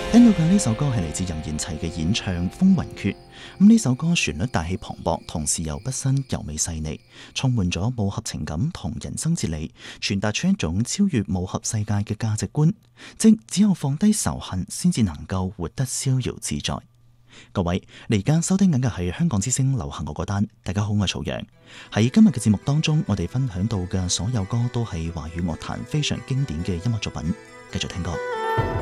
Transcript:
聽到嘅呢首歌係嚟自任賢齊嘅演唱《風雲決》。呢首歌旋律大氣磅礴，同時又不失柔美細膩，充滿咗武俠情感同人生哲理，傳達出一種超越武俠世界嘅價值觀，即只有放低仇恨，先至能夠活得逍遙自在。各位，你而家收聽緊嘅係香港之聲流行樂歌單。大家好，我係曹陽。喺今日嘅節目當中，我哋分享到嘅所有歌都係華語樂壇非常經典嘅音樂作品。繼續聽歌。